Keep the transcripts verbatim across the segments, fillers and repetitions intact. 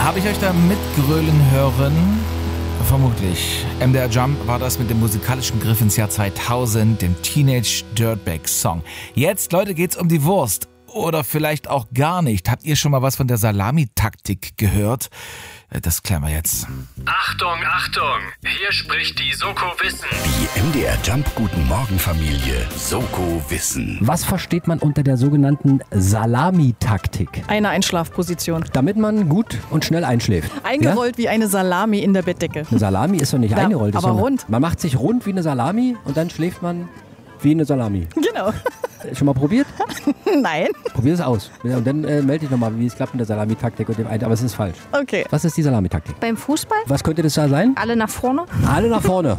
Habe ich euch da mitgrölen hören? Vermutlich. M D R Jump war das mit dem musikalischen Griff ins Jahr zweitausend, dem Teenage Dirtbag Song. Jetzt, Leute, geht's um die Wurst. Oder vielleicht auch gar nicht. Habt ihr schon mal was von der Salamitaktik gehört? Das klären wir jetzt. Achtung, Achtung! Hier spricht die Soko Wissen. Die M D R Jump Guten Morgen Familie Soko Wissen. Was versteht man unter der sogenannten Salamitaktik? Eine Einschlafposition. Damit man gut und schnell einschläft. Eingerollt wie eine Salami in der Bettdecke. Eine Salami ist doch nicht Ja, eingerollt. ist aber doch eine- rund. Man macht sich rund wie eine Salami und dann schläft man wie eine Salami. Genau. Schon mal probiert? Nein. Probier es aus. Und dann äh, melde dich nochmal, wie es klappt mit der Salamitaktik und dem einen. Aber es ist falsch. Okay. Was ist die Salamitaktik? Beim Fußball? Was könnte das da sein? Alle nach vorne? Alle nach vorne.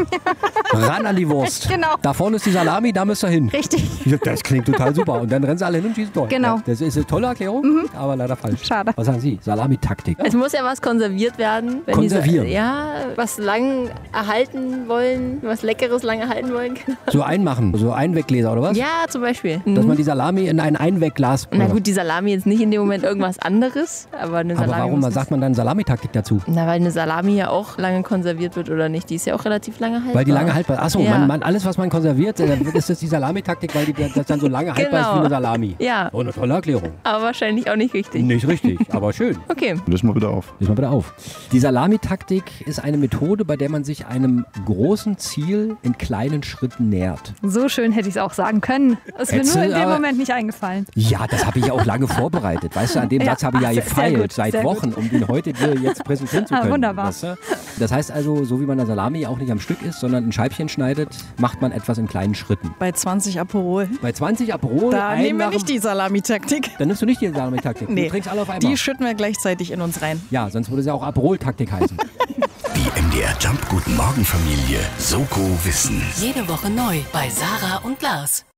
Ran an die Wurst. Genau. Da vorne ist die Salami, da müsst ihr hin. Richtig. Das klingt total super. Und dann rennen sie alle hin und schießen Tor. Genau. Ja, das ist eine tolle Erklärung, aber leider falsch. Schade. Was sagen Sie? Salamitaktik. Es muss ja was konserviert werden. Wenn Konservieren? Die, ja, was lang erhalten wollen, was Leckeres lang erhalten wollen. So einmachen, so Einweggläser oder was? Ja, zum Beispiel. Dass man die Salami in ein Einwegglas... Na gut, die Salami ist nicht in dem Moment irgendwas anderes, aber eine aber Salami warum muss sagt man dann Salamitaktik dazu? Na, weil eine Salami ja auch lange konserviert wird oder nicht. Die ist ja auch relativ lange haltbar. Weil die lange haltbar ist. Achso, Ja. man, man, alles was man konserviert, dann ist das die Salamitaktik, weil die, das dann so lange haltbar ist Genau. wie eine Salami. Ja. Oh, eine tolle Erklärung. Aber wahrscheinlich auch nicht richtig. Nicht richtig, aber schön. Okay. Lösen wir wieder auf. Lies mal bitte auf. Die Salamitaktik ist eine Methode, bei der man sich einem großen Ziel in kleinen Schritten nähert. So schön hätte ich es auch sagen können. Das ist mir Hättest nur du, in dem aber- Moment nicht eingefallen. Ja, das habe ich ja auch lange vorbereitet. Weißt du, an dem Ja, Satz habe ich ja ach, sehr gefeilt gut, seit sehr Wochen, um ihn heute dir jetzt präsentieren zu Ah, können. wunderbar. Weißt du? Das heißt also, so wie man eine Salami auch nicht am Stück isst, sondern in Scheibchen schneidet, macht man etwas in kleinen Schritten. Bei zwanzig Aperol. Bei zwanzig Aperol, Da ein nehmen wir nach nicht dem- die Salamitaktik. Dann nimmst du nicht die Salamitaktik. Nee. Du trinkst alle auf einmal. Die schütten wir gleichzeitig in uns rein. Ja, sonst würde es ja auch Aperol-Taktik heißen. Die M D R Jump Guten Morgen Familie Soko Wissen. Jede Woche neu bei Sarah und Lars.